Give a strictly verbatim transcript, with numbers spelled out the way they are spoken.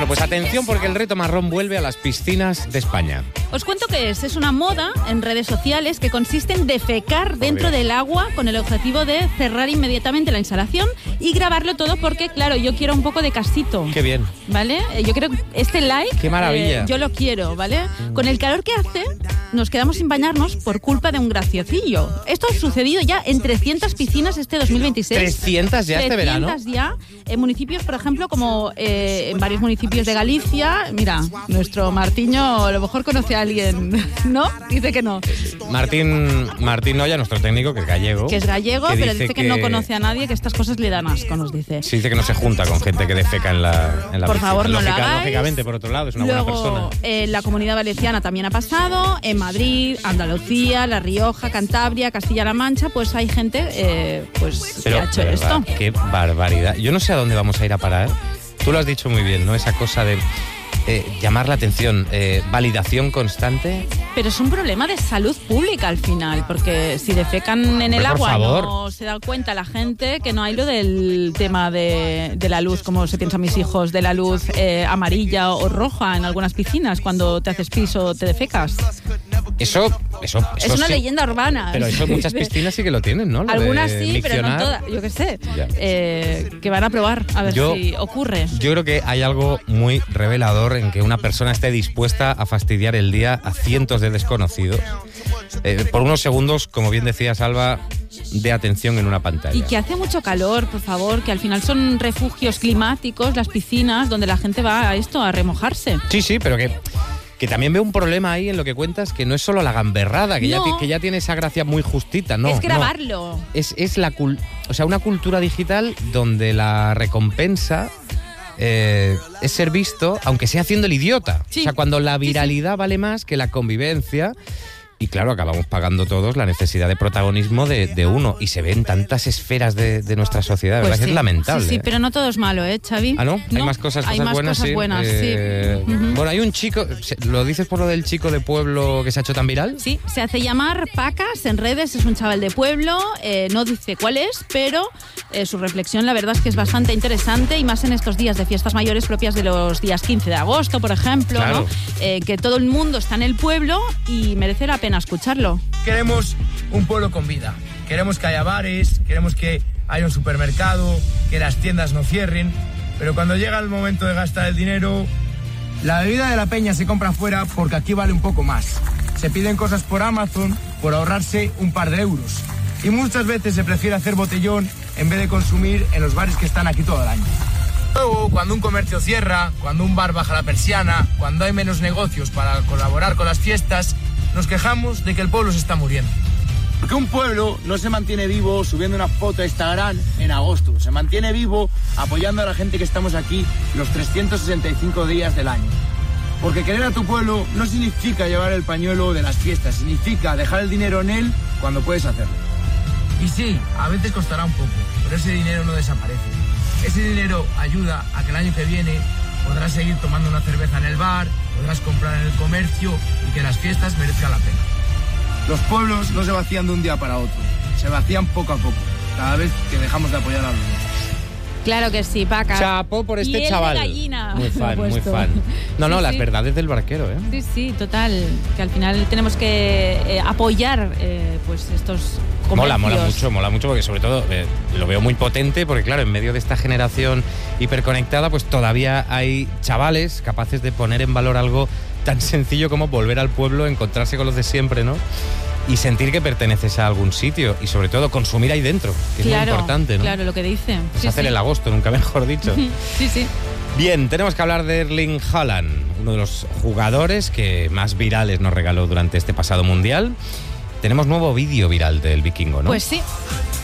Bueno, pues atención porque el reto marrón vuelve a las piscinas de España. Os cuento qué es. Es una moda en redes sociales que consiste en defecar dentro del agua con el objetivo de cerrar inmediatamente la instalación y grabarlo todo porque, claro, yo quiero un poco de casito. Qué bien. ¿Vale? Yo creo que este like... Qué maravilla. Eh, yo lo quiero, ¿vale? Con el calor que hace, nos quedamos sin bañarnos por culpa de un graciocillo. Esto ha sucedido ya en trescientas piscinas este dos mil veintiséis. ¿trescientas ya este verano? trescientas ya. En municipios, por ejemplo, como eh, en varios municipios de Galicia. Mira, nuestro Martiño a lo mejor conoce a alguien, ¿no? Dice que no. Martín, Martín Noya, nuestro técnico, que es gallego. Que es gallego, que pero dice dice que, que no conoce a nadie, que estas cosas le dan asco, nos dice. Sí, dice que no se junta con gente que defeca en la, en la Por piscina. favor, no Lógica, lo hagáis. Lógicamente, por otro lado, es una Luego, buena persona. en la Comunidad Valenciana también ha pasado, en Madrid, Andalucía, La Rioja, Cantabria, Castilla-La Mancha, pues hay gente eh, pues, Pero, que ha hecho de verdad, esto. qué barbaridad. Yo no sé a dónde vamos a ir a parar. Tú lo has dicho muy bien, ¿no? Esa cosa de eh, llamar la atención, eh, validación constante. Pero es un problema de salud pública al final, porque si defecan en el Hombre, por agua favor. no se da cuenta la gente que no hay lo del tema de, de la luz, como se piensan mis hijos, de la luz eh, amarilla o roja en algunas piscinas cuando te haces pis o te defecas. Eso, eso, eso Es una sí. leyenda urbana. Pero eso muchas piscinas sí que lo tienen, ¿no? Lo Algunas de sí, pero no miccionar. todas, yo qué sé. Ya. Eh, que van a probar a ver Yo- si ocurre. Yo creo que hay algo muy revelador en que una persona esté dispuesta a fastidiar el día a cientos de desconocidos. Eh, por unos segundos, como bien decía Salva, de atención en una pantalla. Y que hace mucho calor, por favor, que al final son refugios climáticos, las piscinas, donde la gente va a esto, a remojarse. Sí, sí, pero que, que también veo un problema ahí en lo que cuentas, que no es solo la gamberrada, que, ya, No. ti- que ya tiene esa gracia muy justita, ¿no? es no. grabarlo. Es, es la cul- o sea, una cultura digital donde la recompensa eh, es ser visto, aunque sea haciendo el idiota. Sí. O sea, cuando la Sí, sí. viralidad vale más que la convivencia. Y claro, acabamos pagando todos la necesidad de protagonismo de, de uno. Y se ve en tantas esferas de, de nuestra sociedad. De Pues verdad que sí. es lamentable. Sí, sí, ¿eh? pero no todo es malo, ¿eh, Xavi? Ah, ¿no? Hay más cosas, hay cosas más buenas, cosas sí. buenas, Eh, sí. Ujú. Bueno, hay un chico, ¿lo dices por lo del chico de pueblo que se ha hecho tan viral? Sí, se hace llamar Pacas en redes, es un chaval de pueblo, eh, no dice cuál es, pero eh, su reflexión la verdad es que es bastante interesante y más en estos días de fiestas mayores propias de los días quince de agosto, por ejemplo, Claro. ¿no? Eh, que todo el mundo está en el pueblo y merece la pena escucharlo. Queremos un pueblo con vida. Queremos que haya bares, queremos que haya un supermercado, que las tiendas no cierren. Pero cuando llega el momento de gastar el dinero, la bebida de la peña se compra fuera porque aquí vale un poco más. Se piden cosas por Amazon por ahorrarse un par de euros. Y muchas veces se prefiere hacer botellón en vez de consumir en los bares que están aquí todo el año. Luego, cuando un comercio cierra, cuando un bar baja la persiana, cuando hay menos negocios para colaborar con las fiestas, nos quejamos de que el pueblo se está muriendo. Porque un pueblo no se mantiene vivo subiendo una foto a Instagram en agosto. Se mantiene vivo apoyando a la gente que estamos aquí los trescientos sesenta y cinco días del año. Porque querer a tu pueblo no significa llevar el pañuelo de las fiestas, significa dejar el dinero en él cuando puedes hacerlo. Y sí, a veces costará un poco, pero ese dinero no desaparece. Ese dinero ayuda a que el año que viene podrás seguir tomando una cerveza en el bar, podrás comprar en el comercio y que las fiestas merezcan la pena. Los pueblos no se vacían de un día para otro, se vacían poco a poco, cada vez que dejamos de apoyar a los demás. Claro que sí, Pacas. Chapó por este Y el de chaval. gallina, Muy lo fan, he muy puesto. fan. No, no, Sí, las sí. verdades del barquero, ¿eh? Sí, sí, total. Que al final tenemos que eh, apoyar eh, pues estos comercios. Mola, mola mucho, mola mucho porque sobre todo eh, lo veo muy potente porque claro, en medio de esta generación hiperconectada pues todavía hay chavales capaces de poner en valor algo tan sencillo como volver al pueblo, encontrarse con los de siempre, ¿no? Y sentir que perteneces a algún sitio y sobre todo consumir ahí dentro, que Claro, es muy importante, ¿no? claro, lo que dice. Es Sí, hacer sí. el agosto, nunca mejor dicho. Sí, sí. Bien, tenemos que hablar de Erling Haaland, uno de los jugadores que más virales nos regaló durante este pasado mundial. Tenemos nuevo vídeo viral del vikingo, ¿no? Pues sí.